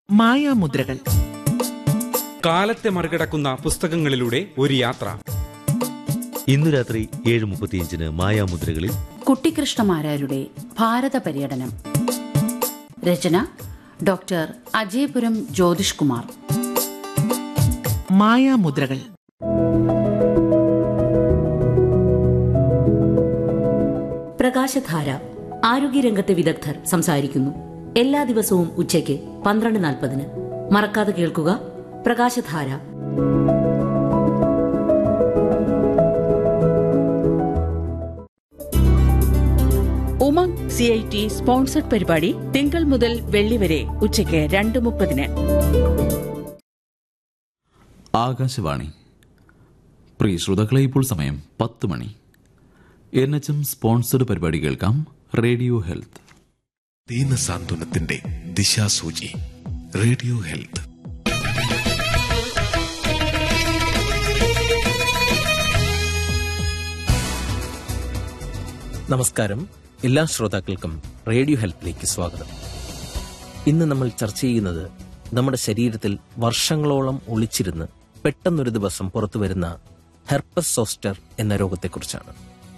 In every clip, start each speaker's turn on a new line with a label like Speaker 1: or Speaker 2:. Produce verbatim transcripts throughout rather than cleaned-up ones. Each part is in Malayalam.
Speaker 1: മായാമുദ്രകൾ.
Speaker 2: കാലത്തെ മറികടക്കുന്ന പുസ്തകങ്ങളിലൂടെ ഒരു യാത്ര.
Speaker 3: ഇന്നു രാത്രി ഏഴ് മുപ്പത്തിയഞ്ചിന് മായാമുദ്രകളിൽ
Speaker 4: കുട്ടിക്കൃഷ്ണമാരാരുടെ ഭാരത പര്യടനം. രചന ഡോക്ടർ അജയപുരം ജ്യോതിഷ് കുമാർ.
Speaker 1: മായാമുദ്രകൾ.
Speaker 5: പ്രകാശധാര. ആരോഗ്യരംഗത്തെ വിദഗ്ധർ സംസാരിക്കുന്നു. എല്ലാ ദിവസവും ഉച്ചയ്ക്ക് പന്ത്രണ്ട് നാൽപ്പതിന്. മറക്കാതെ കേൾക്കുക പ്രകാശധാര.
Speaker 6: Umang C I T sponsored പരിപാടി തിങ്കൾ മുതൽ വെള്ളി വരെ ഉച്ചയ്ക്ക് രണ്ട് മുപ്പതിന്.
Speaker 7: ആകാശവാണി. പ്രിയ ശ്രോതാക്കളെ, ഇപ്പോൾ സമയം പത്ത് മണി. എൻ എച്ച് എം സ്പോൺസർഡ് പരിപാടി കേൾക്കാം. Radio health.
Speaker 8: ദീനസാന്ത്വനത്തിന്റെ ദിശാസൂചി. Radio health.
Speaker 9: നമസ്കാരം. എല്ലാ ശ്രോതാക്കൾക്കും റേഡിയോ ഹെൽത്തിലേക്ക് സ്വാഗതം. ഇന്ന് നമ്മൾ ചർച്ച ചെയ്യുന്നത് നമ്മുടെ ശരീരത്തിൽ വർഷങ്ങളോളം ഒളിച്ചിരുന്ന് പെട്ടെന്നൊരു ദിവസം പുറത്തു വരുന്ന ഹെർപ്പസ് സോസ്റ്റർ എന്ന രോഗത്തെക്കുറിച്ചാണ്.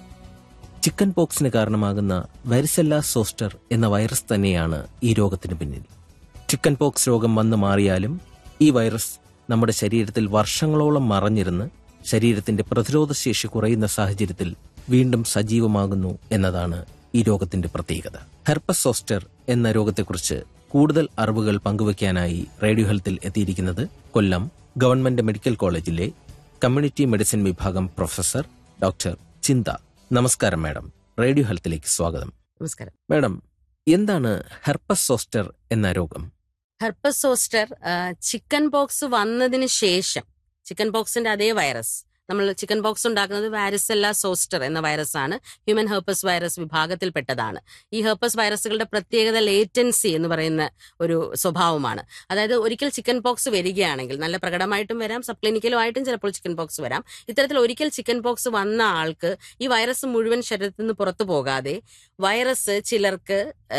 Speaker 9: ചിക്കൻ പോക്സിന് കാരണമാകുന്ന വരിസെല്ല സോസ്റ്റർ എന്ന വൈറസ് തന്നെയാണ് ഈ രോഗത്തിന് പിന്നിൽ. ചിക്കൻ പോക്സ് രോഗം വന്നു മാറിയാലും ഈ വൈറസ് നമ്മുടെ ശരീരത്തിൽ വർഷങ്ങളോളം മറഞ്ഞിരുന്ന് ശരീരത്തിന്റെ പ്രതിരോധശേഷി കുറയുന്ന സാഹചര്യത്തിൽ വീണ്ടും സജീവമാകുന്നു എന്നതാണ് ഈ രോഗത്തിന്റെ പ്രത്യേകത. ഹെർപ്പസ് സോസ്റ്റർ എന്ന രോഗത്തെക്കുറിച്ച് കൂടുതൽ അറിവുകൾ പങ്കുവയ്ക്കാനായി റേഡിയോ ഹെൽത്തിൽ എത്തിയിരിക്കുന്നത് കൊല്ലം ഗവൺമെന്റ് മെഡിക്കൽ കോളേജിലെ കമ്മ്യൂണിറ്റി മെഡിസിൻ വിഭാഗം പ്രൊഫസർ ഡോക്ടർ ചിന്ത. നമസ്കാരം മാഡം. റേഡിയോ ഹെൽത്തിലേക്ക് സ്വാഗതം.
Speaker 10: നമസ്കാരം
Speaker 9: മാഡം, എന്താണ് ഹെർപ്പസ് സോസ്റ്റർ എന്ന രോഗം?
Speaker 10: ഹെർപ്പസ് സോസ്റ്റർ ചിക്കൻ പോക്സ് വന്നതിന് ശേഷം, ചിക്കൻ പോക്സിന്റെ അതേ വൈറസ്, നമ്മൾ ചിക്കൻ പോക്സ് ഉണ്ടാക്കുന്നത് വാരിസെല്ല സോസ്റ്റർ എന്ന വൈറസാണ്. Human herpes virus വിഭാഗത്തിൽപ്പെട്ടതാണ്. ഈ ഹെർപ്പസ് വൈറസുകളുടെ പ്രത്യേകത ലേറ്റൻസി എന്ന് പറയുന്ന ഒരു സ്വഭാവമാണ്. അതായത് ഒരിക്കൽ ചിക്കൻ പോക്സ് വരികയാണെങ്കിൽ, നല്ല പ്രകടമായിട്ടും വരാം, സബ് ക്ലിനിക്കലുമായിട്ടും ചിലപ്പോൾ ചിക്കൻ പോക്സ് വരാം. ഇത്തരത്തിൽ ഒരിക്കൽ ചിക്കൻ പോക്സ് വന്ന ആൾക്ക് ഈ വൈറസ് മുഴുവൻ ശരീരത്തിൽ നിന്ന് പുറത്തു പോകാതെ വൈറസ് ചിലർക്ക്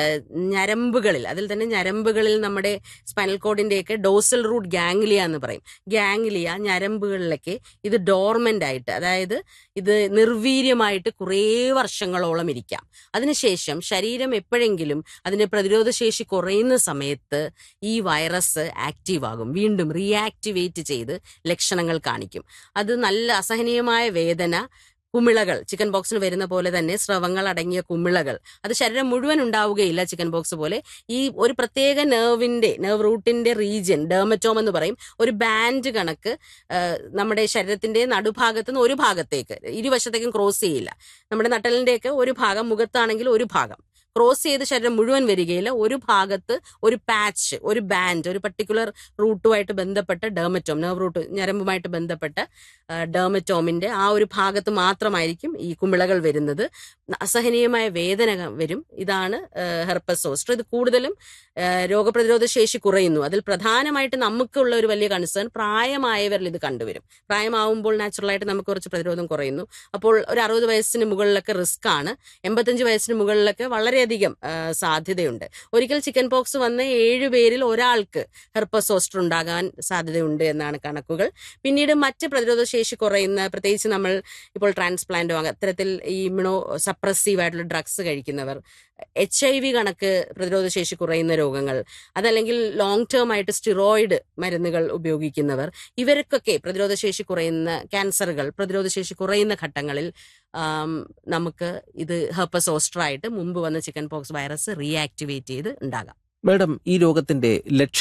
Speaker 10: ഞരമ്പുകളിൽ, അതിൽ തന്നെ ഞരമ്പുകളിൽ നമ്മുടെ സ്പൈനൽ കോഡിന്റെയൊക്കെ ഡോസൽ റൂട്ട് ഗാംഗ്ലിയ എന്ന് പറയും, ഗാംഗ്ലിയ ഞരമ്പുകളിലൊക്കെ ഇത് ഡോർമെന്റ് ആയിട്ട്, അതായത് ഇത് നിർവീര്യമായിട്ട് കുറേ വർഷങ്ങളോളം ഇരിക്കാം. അതിനുശേഷം ശരീരം എപ്പോഴെങ്കിലും അതിന്റെ പ്രതിരോധശേഷി കുറയുന്ന സമയത്ത് ഈ വൈറസ് ആക്റ്റീവ് ആകും, വീണ്ടും റീആക്ടിവേറ്റ് ചെയ്ത് ലക്ഷണങ്ങൾ കാണിക്കും. അത് നല്ല അസഹനീയമായ വേദന, കുമിളകൾ, ചിക്കൻ ബോക്സിന് വരുന്ന പോലെ തന്നെ സ്രവങ്ങൾ അടങ്ങിയ കുമിളകൾ, അത് ശരീരം മുഴുവൻ ഉണ്ടാവുകയില്ല ചിക്കൻ ബോക്സ് പോലെ. ഈ ഒരു പ്രത്യേക നെർവിന്റെ നെർവ് റൂട്ടിന്റെ റീജിയൻ, ഡെർമറ്റോം എന്ന് പറയും, ഒരു ബാൻഡ് കണക്ക് നമ്മുടെ ശരീരത്തിന്റെ നടുഭാഗത്ത് നിന്ന് ഒരു ഭാഗത്തേക്ക്, ഇരുവശത്തേക്കും ക്രോസ് ചെയ്യില്ല. നമ്മുടെ നട്ടലിന്റെയൊക്കെ ഒരു ഭാഗം, മുഖത്താണെങ്കിൽ ഒരു ഭാഗം ക്രോസ് ചെയ്ത് ശരീരം മുഴുവൻ വരികയില്ല. ഒരു ഭാഗത്ത് ഒരു പാച്ച്, ഒരു ബാൻഡ്, ഒരു പർട്ടിക്കുലർ റൂട്ടുമായിട്ട് ബന്ധപ്പെട്ട ഡെർമറ്റോം, നെർവ് റൂട്ട് ഞരമ്പുമായിട്ട് ബന്ധപ്പെട്ട ഡെർമറ്റോമിന്റെ ആ ഒരു ഭാഗത്ത് മാത്രമായിരിക്കും ഈ കുമിളകൾ വരുന്നത്. അസഹനീയമായ വേദന വരും. ഇതാണ് ഹെർപ്പസ് സോസ്റ്റർ. ഇത് കൂടുതലും രോഗപ്രതിരോധ ശേഷി കുറയുന്നു. അതിൽ പ്രധാനമായിട്ട് നമുക്കുള്ള ഒരു വലിയ കൺസേൺ, പ്രായമായവരിൽ ഇത് കണ്ടുവരും. പ്രായമാവുമ്പോൾ നാച്ചുറലായിട്ട് നമുക്ക് കുറച്ച് പ്രതിരോധം കുറയുന്നു. അപ്പോൾ ഒരു അറുപത് വയസ്സിന് മുകളിലൊക്കെ റിസ്ക് ആണ്. എൺപത്തഞ്ച് വയസ്സിന് മുകളിലൊക്കെ വളരെ അധികം സാധ്യതയുണ്ട്. ഒരിക്കൽ ചിക്കൻ പോക്സ് വന്ന ഏഴു പേരിൽ ഒരാൾക്ക് ഹെർപ്പസ് സോസ്റ്റർ ഉണ്ടാകാൻ സാധ്യതയുണ്ട് എന്നാണ് കണക്കുകൾ. പിന്നീട് മറ്റ് പ്രതിരോധ ശേഷി കുറയുന്ന, പ്രത്യേകിച്ച് നമ്മൾ ഇപ്പോൾ ട്രാൻസ്പ്ലാന്റോ അത്തരത്തിൽ ഈ ഇമ്യൂണോ സപ്രസീവ് ആയിട്ടുള്ള ഡ്രഗ്സ് കഴിക്കുന്നവർ, എച്ച് ഐ വി കണക്ക് പ്രതിരോധ ശേഷി കുറയുന്ന രോഗങ്ങൾ, അതല്ലെങ്കിൽ ലോങ് ടേം ആയിട്ട് സ്റ്റിറോയിഡ് മരുന്നുകൾ ഉപയോഗിക്കുന്നവർ, ഇവർക്കൊക്കെ പ്രതിരോധ ശേഷി കുറയുന്ന, ക്യാൻസറുകൾ, പ്രതിരോധ ശേഷി കുറയുന്ന ഘട്ടങ്ങളിൽ നമുക്ക് ഇത് ഹെർപ്പസ് സോസ്റ്റർ ആയിട്ട് മുമ്പ് വന്ന ചിക്കൻ പോക്സ് വൈറസ് റീആക്ടിവേറ്റ് ചെയ്ത് ഉണ്ടാകാം.
Speaker 9: മാഡം, ഈ രോഗത്തിന്റെ ലക്ഷണം